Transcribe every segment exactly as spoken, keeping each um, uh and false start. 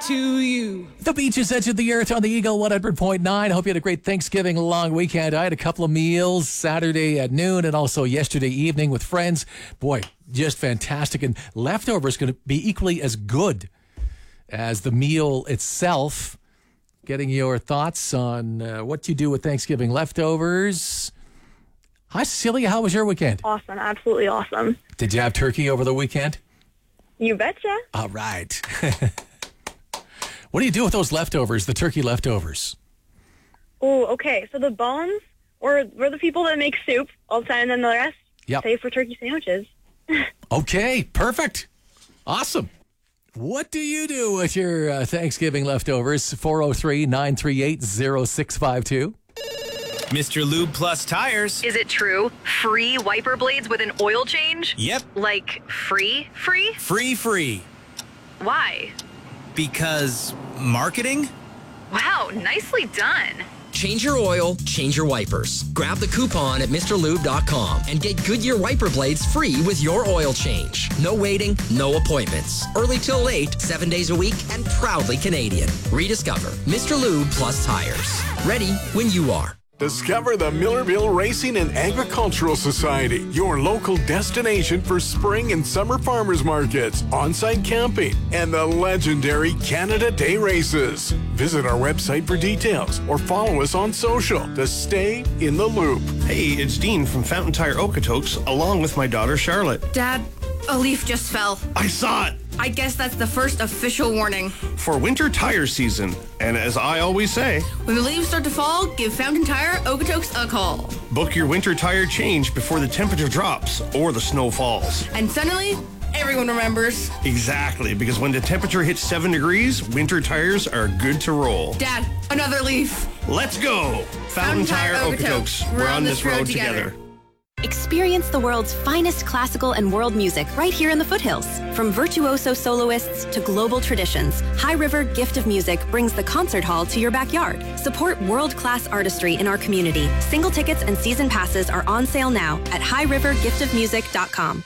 to you. The Beaches Edge of the Earth on the Eagle one hundred point nine. Hope you had a great Thanksgiving long weekend. I had a couple of meals Saturday at noon and also yesterday evening with friends. Boy, just fantastic. And leftovers going to be equally as good as the meal itself. Getting your thoughts on uh, what you do with Thanksgiving leftovers. Hi, Cecilia. How was your weekend? Awesome. Absolutely awesome. Did you have turkey over the weekend? You betcha. All right. What do you do with those leftovers, the turkey leftovers? Oh, okay. So the bones, or we're the people that make soup all the time, and then the rest, Yep. save for turkey sandwiches. Okay, perfect. Awesome. What do you do with your uh, Thanksgiving leftovers? four oh three, nine three eight, oh six five two. Mister Lube Plus Tires. Is it true? Free wiper blades with an oil change? Yep. Like free, free? Free, free. Why? Because marketing? Wow, nicely done. Change your oil, change your wipers. Grab the coupon at Mr Lube dot com and get Goodyear wiper blades free with your oil change. No waiting, no appointments. Early till late, seven days a week, and proudly Canadian. Rediscover Mister Lube Plus Tires. Ready when you are. Discover the Millerville Racing and Agricultural Society, your local destination for spring and summer farmers markets, on-site camping, and the legendary Canada Day races. Visit our website for details or follow us on social to stay in the loop. Hey, it's Dean from Fountain Tire Okotoks, along with my daughter Charlotte. Dad, a leaf just fell. I saw it! I guess that's the first official warning. For winter tire season, and as I always say, when the leaves start to fall, give Fountain Tire Okotoks a call. Book your winter tire change before the temperature drops or the snow falls. And suddenly, everyone remembers. Exactly, because when the temperature hits seven degrees, winter tires are good to roll. Dad, another leaf. Let's go! Fountain, Fountain Tire Okotoks. We're on this road, road together. together. Experience the world's finest classical and world music right here in the foothills. From virtuoso soloists to global traditions, High River Gift of Music brings the concert hall to your backyard. Support world-class artistry in our community. Single tickets and season passes are on sale now at high river gift of music dot com.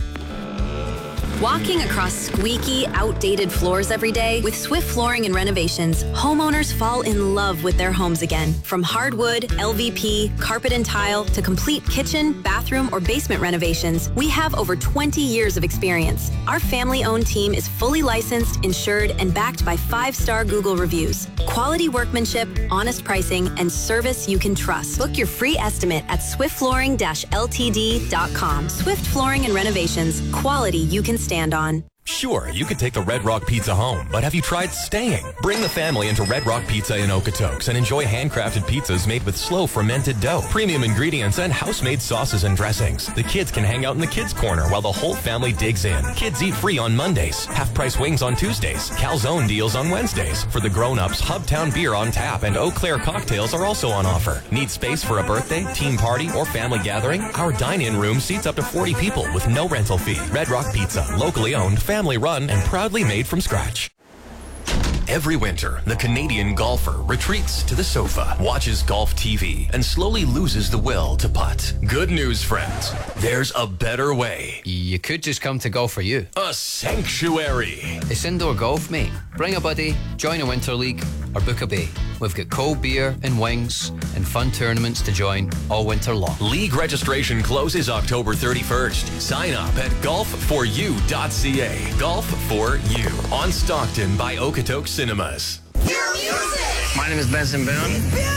Walking across squeaky, outdated floors every day, with Swift Flooring and Renovations, homeowners fall in love with their homes again. From hardwood, L V P, carpet and tile, to complete kitchen, bathroom, or basement renovations, we have over twenty years of experience. Our family-owned team is fully licensed, insured, and backed by five-star Google reviews. Quality workmanship, honest pricing, and service you can trust. Book your free estimate at swift flooring dash L T D dot com. Swift Flooring and Renovations, quality you can stand on. Sure, you could take the Red Rock Pizza home, but have you tried staying? Bring the family into Red Rock Pizza in Okotoks and enjoy handcrafted pizzas made with slow fermented dough, premium ingredients, and house-made sauces and dressings. The kids can hang out in the kids' corner while the whole family digs in. Kids eat free on Mondays, half-price wings on Tuesdays, calzone deals on Wednesdays. For the grown-ups, Hubtown beer on tap and Eau Claire cocktails are also on offer. Need space for a birthday, team party, or family gathering? Our dine-in room seats up to forty people with no rental fee. Red Rock Pizza, locally owned, family run, and proudly made from scratch. Every winter, the Canadian golfer retreats to the sofa, watches golf T V, and slowly loses the will to putt. Good news, friends. There's a better way. You could just come to Golf For You. A sanctuary. It's indoor golf, mate. Bring a buddy, join a winter league, or book a bay. We've got cold beer and wings and fun tournaments to join all winter long. League registration closes October thirty-first. Sign up at golf for you dot c a. Golf for You on Stockton by Okotoks Cinemas. My name is Benson Boone.